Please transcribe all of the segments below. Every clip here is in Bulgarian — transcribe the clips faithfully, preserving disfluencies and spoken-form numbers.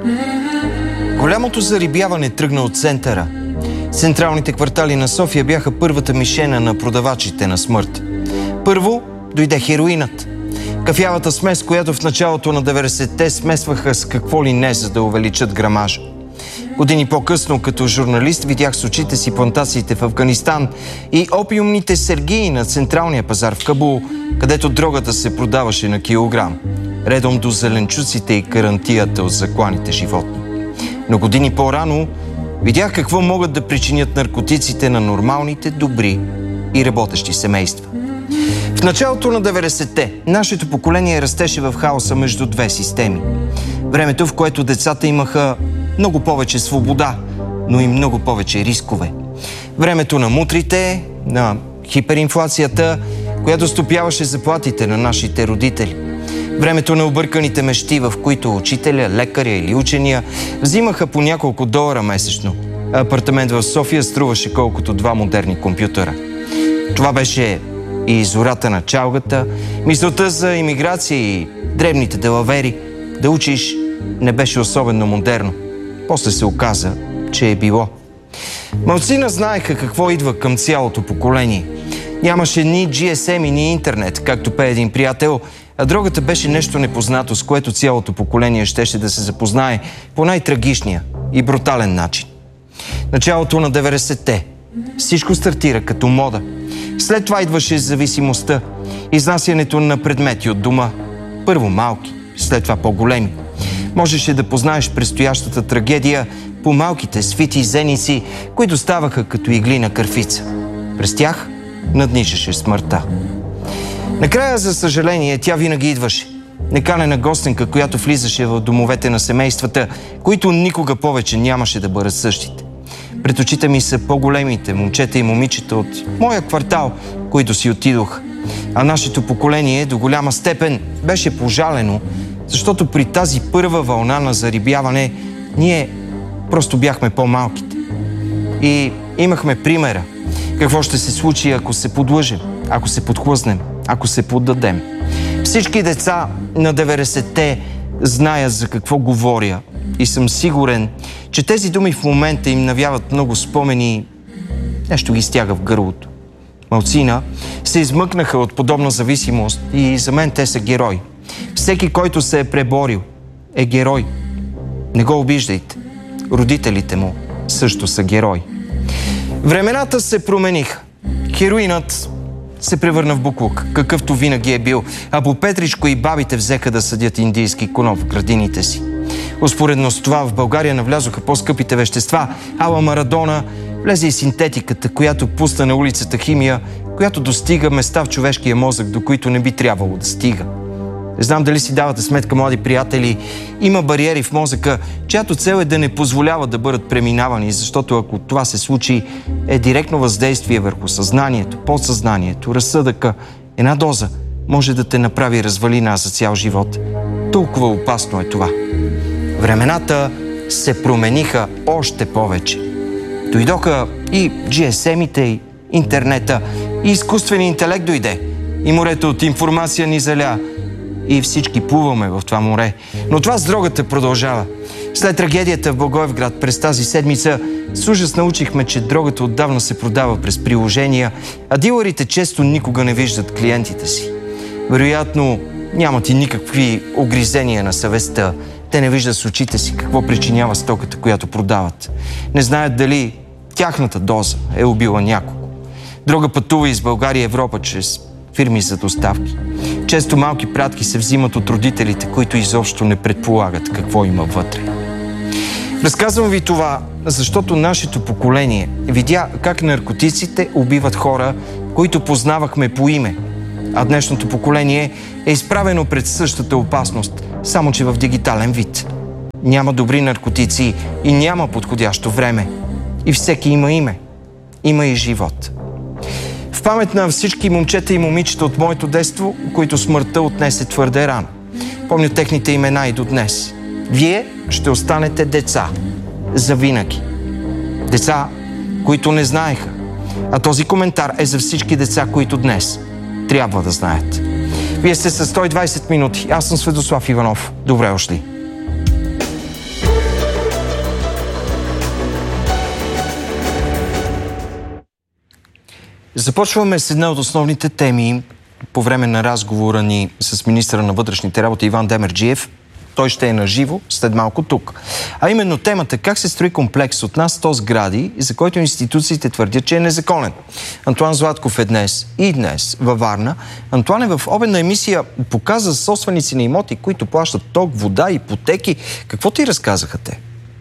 Голямото зарибяване тръгна от центъра. Централните квартали на София бяха първата мишена на продавачите на смърт. Първо дойде хероинът. Кафявата смес, която в началото на деветдесетте смесваха с какво ли не, за да увеличат грамажа. Години по-късно, като журналист, видях с очите си плантациите в Афганистан и опиумните сергии на централния пазар в Кабул, където дрогата се продаваше на килограм, редом до зеленчуците и карантията от закланите животни. Но години по-рано видях какво могат да причинят наркотиците на нормалните, добри и работещи семейства. В началото на деветдесетте нашето поколение растеше в хаоса между две системи. Времето, в което децата имаха много повече свобода, но и много повече рискове. Времето на мутрите, на хиперинфлацията, която стопяваше заплатите на нашите родители. Времето на обърканите мечти, в които учителя, лекаря или учения взимаха по няколко долара месечно, а апартамент в София струваше колкото два модерни компютъра. Това беше и зората на чалгата, мисълта за имиграция и дребните делавери. Да учиш не беше особено модерно. После се оказа, че е било. Малцина знаеха какво идва към цялото поколение. Нямаше ни джи ес ем и ни интернет, както пее един приятел, а дрогата беше нещо непознато, с което цялото поколение щеше да се запознае по най-трагичния и брутален начин. Началото на деветдесетте всичко стартира като мода. След това идваше зависимостта, изнасянето на предмети от дома. Първо малки, след това по-големи. Можеше да познаеш предстоящата трагедия по малките свити зеници, които ставаха като игли на кърфица. През тях надничаше смъртта. Накрая, за съжаление, тя винаги идваше. Неканена гостенка, която влизаше в домовете на семействата, които никога повече нямаше да бъдат същите. Пред очите ми са по-големите момчета и момичета от моя квартал, които си отидоха. А нашето поколение до голяма степен беше пожалено, защото при тази първа вълна на зарибяване ние просто бяхме по-малките. И имахме примера какво ще се случи, ако се подлъжем, ако се подхлъзнем, ако се поддадем. Всички деца на деветдесетте знаят за какво говоря и съм сигурен, че тези думи в момента им навяват много спомени и нещо ги стяга в гърлото. Малцина се измъкнаха от подобна зависимост и за мен те са герои. Всеки, който се е преборил, е герой. Не го обиждайте. Родителите му също са герои. Времената се промениха. Хероинът се превърна в буклук, какъвто винаги е бил, а по Петричко и бабите взеха да съдят индийски коноп в градините си. Успоредно с това в България навлязоха по-скъпите вещества, ала Марадона, влезе и синтетиката, която пусна на улицата химия, която достига места в човешкия мозък, до които не би трябвало да стига. Не знам дали си давате сметка, млади приятели, има бариери в мозъка, чиято цел е да не позволява да бъдат преминавани, защото ако това се случи, е директно въздействие върху съзнанието, подсъзнанието, разсъдъка. Една доза може да те направи развалина за цял живот. Толкова опасно е това. Времената се промениха още повече. Дойдоха и джи ес ем-ите, и интернета, и изкуственият интелект дойде. И морето от информация ни заля. И всички плуваме в това море. Но това с дрогата продължава. След трагедията в Благоевград през тази седмица с ужас научихме, че дрогата отдавна се продава през приложения, а дилърите често никога не виждат клиентите си. Вероятно нямат и никакви огризения на съвестта. Те не виждат с очите си какво причинява стоката, която продават. Не знаят дали тяхната доза е убила някого. Дрога пътува из България и Европа чрез фирми за доставки. Често малки пратки се взимат от родителите, които изобщо не предполагат какво има вътре. Разказвам ви това, защото нашето поколение видя как наркотиците убиват хора, които познавахме по име. А днешното поколение е изправено пред същата опасност, само че в дигитален вид. Няма добри наркотици и няма подходящо време. И всеки има име. Има и живот. В памет на всички момчета и момичета от моето детство, които смъртта отнесе твърде рано. Помня техните имена и до днес. Вие ще останете деца. Завинаги. Деца, които не знаеха. А този коментар е за всички деца, които днес трябва да знаят. Вие сте със сто и двайсет минути. Аз съм Светослав Иванов. Добре дошли. Започваме с една от основните теми по време на разговора ни с министъра на вътрешните работи Иван Демерджиев. Той ще е наживо след малко тук. А именно темата как се строи комплекс от над сто сгради, за който институциите твърдят, че е незаконен. Антоан Златков е днес и днес във Варна. Антоан е в обедна емисия показа собственици на имоти, които плащат ток, вода, ипотеки. Какво ти разказаха те?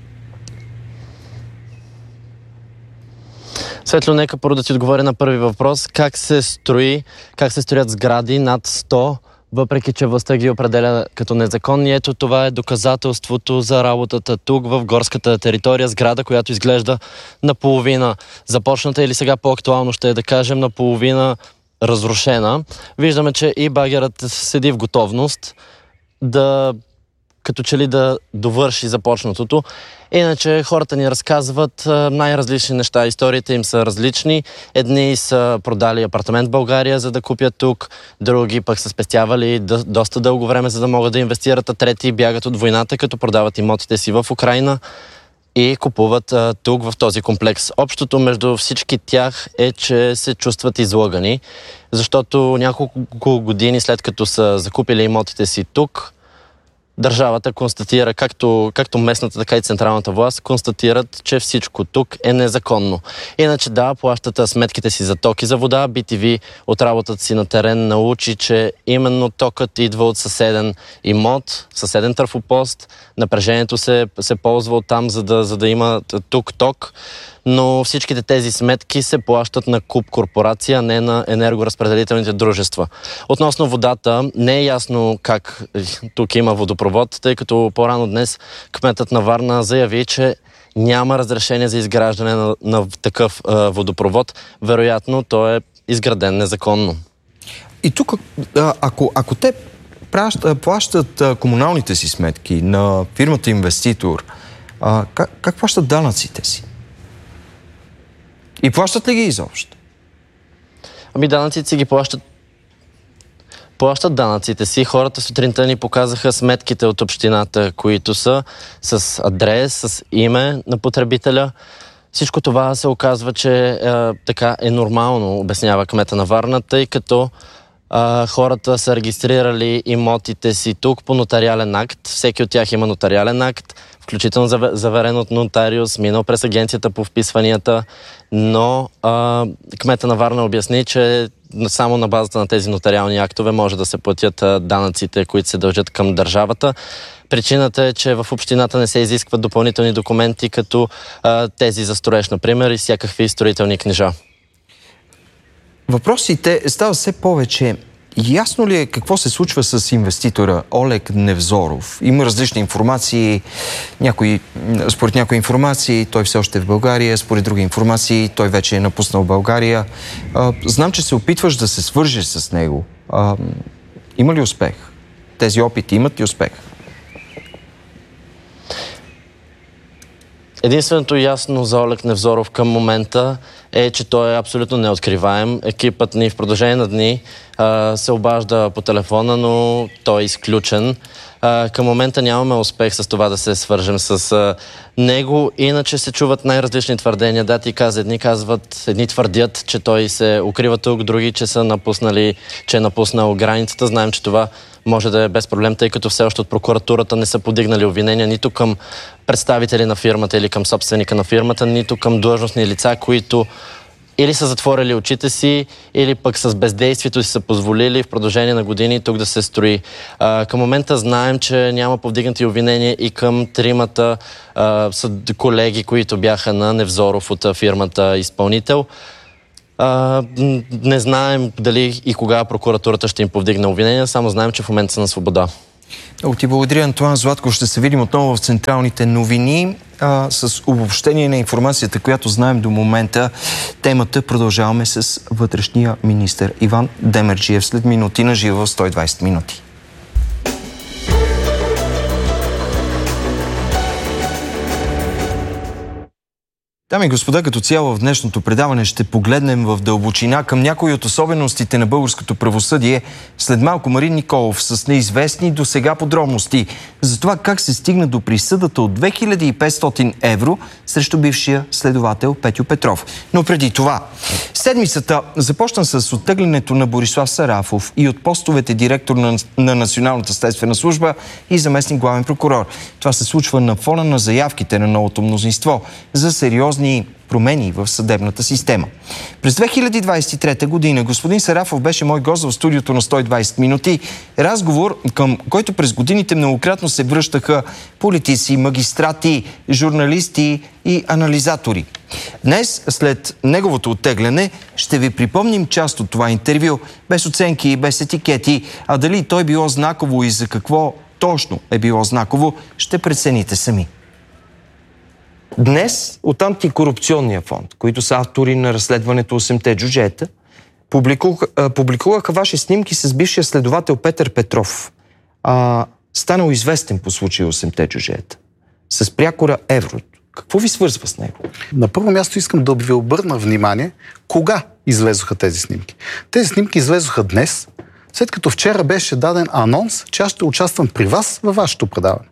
Светло, нека първо да ти отговоря на първи въпрос. Как се строи, как се строят сгради над сто, въпреки че властта ги определя като незаконни. Ето това е доказателството за работата тук в горската територия. Сграда, която изглежда наполовина започната или сега по-актуално ще е да кажем наполовина разрушена. Виждаме, че и багерът седи в готовност да като че ли да довърши започнатото. Иначе хората ни разказват най-различни неща. Историите им са различни. Едни са продали апартамент в България, за да купят тук. Други пък са спестявали до, доста дълго време, за да могат да инвестират. А трети бягат от войната, като продават имотите си в Украйна и купуват а, тук в този комплекс. Общото между всички тях е, че се чувстват излъгани, защото няколко години след като са закупили имотите си тук, държавата констатира, както, както местната, така и централната власт, констатират, че всичко тук е незаконно. Иначе да, плащат сметките си за ток и за вода. би ти ви от работата си на терен научи, че именно токът идва от съседен имот, съседен трафопост. Напрежението се, се ползва оттам, за да, за да има тук ток. Но всичките тези сметки се плащат на КУП корпорация, а не на енергоразпределителните дружества. Относно водата, не е ясно как тук има водопровод, тъй като по-рано днес кметът на Варна заяви, че няма разрешение за изграждане на, на такъв а, водопровод. Вероятно, той е изграден незаконно. И тук, ако, ако те плащат, плащат комуналните си сметки на фирмата инвеститор, а, как, как плащат данъците си? И плащат ли ги изобщо? Ами данъците си ги плащат. Плащат данъците си. Хората сутринта ни показаха сметките от общината, които са с адрес, с име на потребителя. Всичко това се оказва, че е, така е нормално, обяснява кмета на Варна, тъй като е, хората са регистрирали имотите си тук по нотариален акт. Всеки от тях има нотариален акт, включително заверен от нотариус, минал през агенцията по вписванията, но а, кмета на Варна обясни, че само на базата на тези нотариални актове може да се платят а, данъците, които се дължат към държавата. Причината е, че в общината не се изискват допълнителни документи, като а, тези за строеж, например, и всякакви строителни книжа. Въпросите става все повече. Ясно ли е какво се случва с инвеститора Олег Невзоров? Има различни информации. Някои, според някои информации той все още е в България, според други информации той вече е напуснал България. А, знам, че се опитваш да се свържеш с него. А, има ли успех? Тези опити имат ли успех? Единственото ясно за Олег Невзоров към момента е, че той е абсолютно неоткриваем. Екипът ни в продължение на дни а, се обажда по телефона, но той е изключен. А, към момента нямаме успех с това да се свържем с а, него. Иначе се чуват най-различни твърдения. Да, ти каза, едни казват, едни твърдят, че той се укрива тук, други, че са напуснали, че е напуснал границата. Знаем, че това може да е без проблем, тъй като все още от прокуратурата не са подигнали обвинения нито към представители на фирмата или към собственика на фирмата, нито към длъжностни лица, които или са затворили очите си, или пък с бездействието си са позволили в продължение на години тук да се строи. А, към момента знаем, че няма повдигнати обвинения и към тримата а, колеги, които бяха на Невзоров от фирмата изпълнител. А, не знаем дали и кога прокуратурата ще им повдигне обвинения, само знаем, че в момента са на свобода. Много ти благодаря, Антоан Златков. Ще се видим отново в централните новини а, с обобщение на информацията, която знаем до момента. Темата продължаваме с вътрешния министър Иван Демерджиев след минути на живо в сто и двайсет минути. Дами и господа, като цяло в днешното предаване ще погледнем в дълбочина към някои от особеностите на българското правосъдие. След малко Марин Николов с неизвестни до сега подробности за това как се стигна до присъдата от две хиляди и петстотин евро срещу бившия следовател Петьо Петров. Но преди това, седмицата започна с оттеглянето на Борислав Сарафов и от постовете директор на, на Националната следствена служба и заместник главен прокурор. Това се случва на фона на заявките на новото мнозинство за сериозни промени в съдебната система. През две хиляди двадесет и трета година господин Сарафов беше мой гост в студиото на сто и двадесет минути. Разговор, към който през годините многократно се връщаха политици, магистрати, журналисти и анализатори. Днес, след неговото оттегляне, ще ви припомним част от това интервю, без оценки и без етикети, а дали той било знаково и за какво точно е било знаково, ще прецените сами. Днес от Антикорупционния фонд, които са автори на разследването осемте джуджета, публикуваха, публикуваха ваши снимки с бившия следовател Петър Петров, а, станал известен по случая осемте джуджета, с прякора Еврото. Какво ви свързва с него? На първо място искам да ви обърна внимание кога излезоха тези снимки. Тези снимки излезоха днес, след като вчера беше даден анонс, че аз ще участвам при вас във вашето предаване.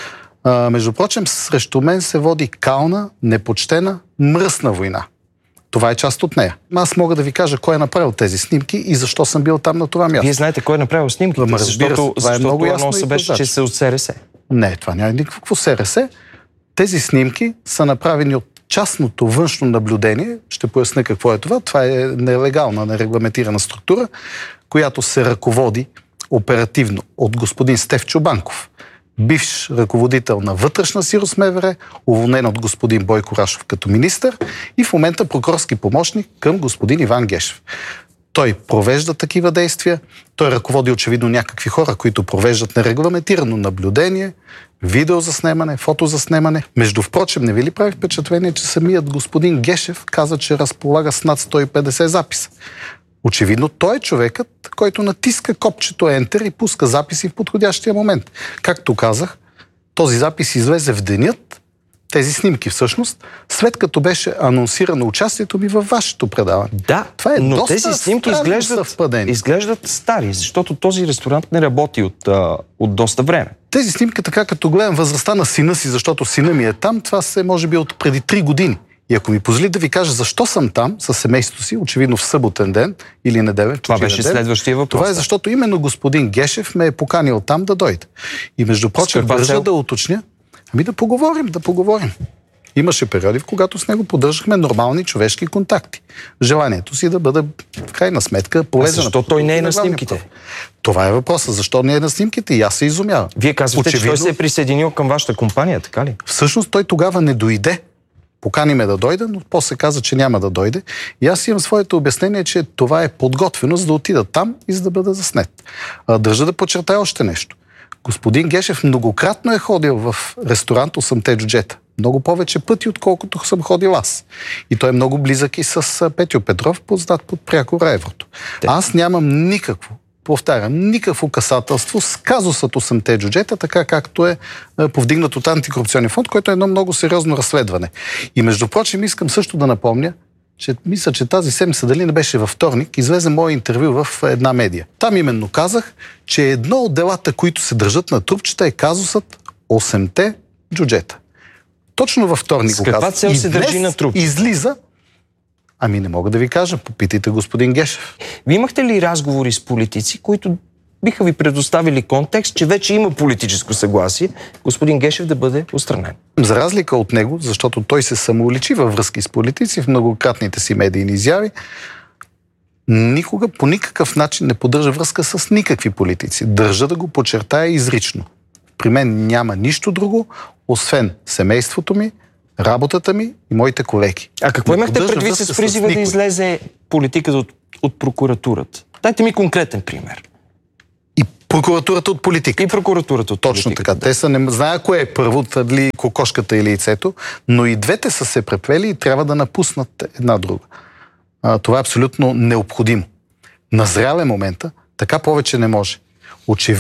А, между прочим, срещу мен се води кална, непочтена, мръсна война. Това е част от нея. Аз мога да ви кажа кой е направил тези снимки и защо съм бил там на това място. Вие знаете кой е направил снимките, Ама, защото, това защото е много ясно анонсът беше, че са от СРС. Не, това няма никакво СРС. Тези снимки са направени от частното външно наблюдение. Ще поясня какво е това. Това е нелегална, нерегламентирана структура, която се ръководи оперативно от господин Стеф Чобанков, бивш ръководител на вътрешна сигурност МВР, уволнен от господин Бойко Рашов като министър и в момента прокурорски помощник към господин Иван Гешев. Той провежда такива действия, той ръководи очевидно някакви хора, които провеждат нерегламентирано наблюдение, видеозаснемане, фотозаснемане. Между впрочем, не ви ли прави впечатление, че самият господин Гешев каза, че разполага с над сто и петдесет записа? Очевидно, той е човекът, който натиска копчето Enter и пуска записи в подходящия момент. Както казах, този запис излезе в денят, тези снимки всъщност, след като беше анонсирано участието ми във вашето предаване. Да, това е но доста тези снимки изглеждат, изглеждат стари, защото този ресторант не работи от, а, от доста време. Тези снимки, така като гледам възрастта на сина си, защото сина ми е там, това се може би от преди три години. И ако ми позволи да ви кажа защо съм там със семейството си, очевидно в съботен ден или неделен, това беше ден, следващия въпрос. Това е защото именно господин Гешев ме е поканил там да дойде. И между прочим, държа цел? да уточня, ами да поговорим, да поговорим. Имаше периоди, в когато с него поддържахме нормални човешки контакти. Желанието си да бъде в крайна сметка полезен. А защо той не е на снимките? Това е въпросът. Защо не е на снимките? И аз се изумявам. Вие казвате, очевидно, че той се е присъединил към вашата компания, така ли? Всъщност той тогава не дойде. Покани ме да дойде, но после каза, че няма да дойде. И аз имам своето обяснение, че това е подготвено, за да отида там и за да бъда заснет. А, държа да подчертая още нещо. Господин Гешев многократно е ходил в ресторант осемте джуджета. Много повече пъти, отколкото съм ходил аз. И той е много близък и с Петьо Петров, познат под прякора Еврото. Аз нямам никакво, повтарям, никакво касателство с казусът осемте джуджета, така както е повдигнат от Антикорупционния фонд, който е едно много сериозно разследване. И между прочим искам също да напомня, че мисля, че тази седмица, дали не беше във вторник, излезе мое интервю в една медия. Там именно казах, че едно от делата, които се държат на трупчета, е казусът осемте джуджета. Точно във вторник го казах. С каква цел се държи на трупчета? Излиза. Ами не мога да ви кажа, попитайте господин Гешев. Вие имахте ли разговори с политици, които биха ви предоставили контекст, че вече има политическо съгласие господин Гешев да бъде отстранен? За разлика от него, защото той се самоуличи във връзки с политици в многократните си медийни изяви, никога по никакъв начин не поддържа връзка с никакви политици. Държа да го подчертая изрично. При мен няма нищо друго, освен семейството ми, работата ми и моите колеги. А какво имахте предвид с призива да излезе политиката от, от прокуратурата? Дайте ми конкретен пример. И прокуратурата от политика. И прокуратурата от Точно политика, така. Да. Те са, не знае кое е първо, дали кокошката или яйцето, но и двете са се преплели и трябва да напуснат една друга. А, това е абсолютно необходимо. Назрял е момента, така повече не може. Очевидно,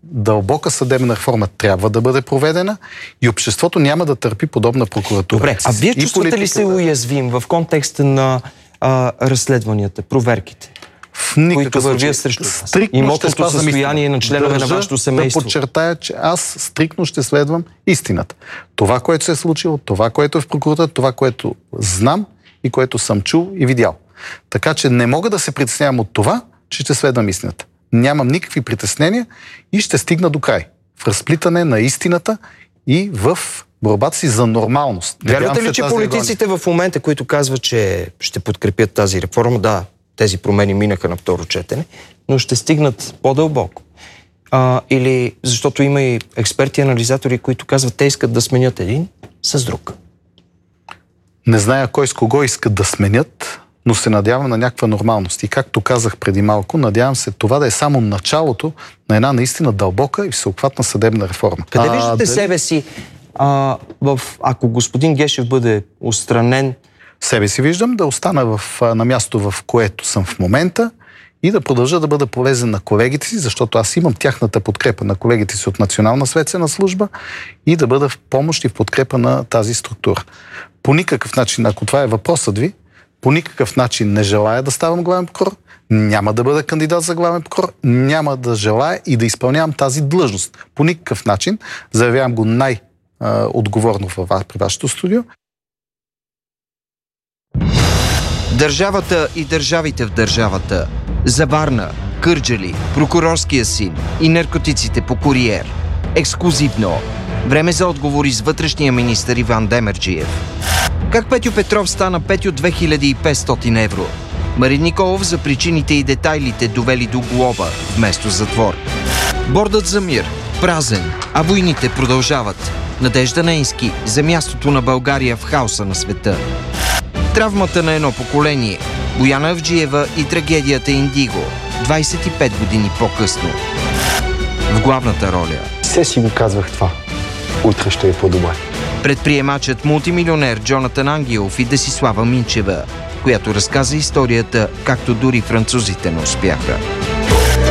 дълбока съдебна реформа трябва да бъде проведена и обществото няма да търпи подобна прокуратура. Добре, а вие чувствате политика... ли се уязвим в контекста на а, разследванията, проверките, в които вървят срещу вас? Стрикно Имотното състояние на членове на вашето семейство? Да подчертая, че аз стрикно ще следвам истината. Това, което се е случило, това, което е в прокуратура, това, което знам и което съм чул и видял. Така че не мога да се притеснявам от това, че ще следвам истината. Нямам никакви притеснения и ще стигна до край. В разплитане на истината и в борбата си за нормалност. Вярвате ли, че политиците в момента, които казват, че ще подкрепят тази реформа, да, тези промени минаха на второ четене, но ще стигнат по-дълбоко? А, или защото има и експерти, анализатори, които казват, те искат да сменят един с друг? Не зная кой с кого искат да сменят, но се надявам на някаква нормалност. И както казах преди малко, надявам се това да е само началото на една наистина дълбока и всеобхватна съдебна реформа. Къде а, виждате дали... себе си, а, в, ако господин Гешев бъде отстранен? Себе си виждам да остана в, на място, в което съм в момента и да продължа да бъда полезен на колегите си, защото аз имам тяхната подкрепа на колегите си от Национална следствена служба и да бъда в помощ и в подкрепа на тази структура. По никакъв начин, ако това е въпросът ви, по никакъв начин не желая да ставам главен прокурор, няма да бъда кандидат за главен прокурор, няма да желая и да изпълнявам тази длъжност. По никакъв начин, заявявам го най-отговорно при вашето студио. Държавата и държавите в държавата. За Варна, Кърджали, прокурорския син и наркотиците по куриер. Ексклузивно. Време за отговори с вътрешния министър Иван Демерджиев. Как Петю Петров стана Петю две хиляди и петстотин евро? Марин Николов за причините и детайлите довели до глоба вместо затвор. Бордът за мир. Празен, а войните продължават. Надежда Нейнски за мястото на България в хаоса на света. Травмата на едно поколение. Бояна Авджиева и трагедията Индиго. двайсет и пет години по-късно. В главната роля. Все си го казвах това. Утре ще е по-добре. Предприемачът мултимилионер Джонатан Ангелов и Десислава Минчева, която разказа историята, както дори французите не успяха.